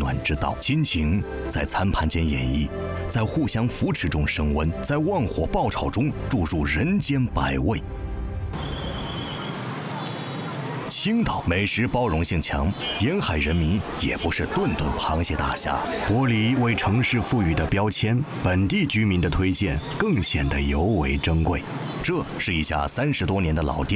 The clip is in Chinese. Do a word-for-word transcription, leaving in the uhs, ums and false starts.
暖之道。亲情在餐盘间演绎，在互相扶持中升温，在旺火爆炒中注入人间百味。青岛美食包容性强，沿海人民也不是顿顿螃蟹大虾。剥离为城市赋予的标签，本地居民的推荐更显得尤为珍贵。这是一家三十多年的老店。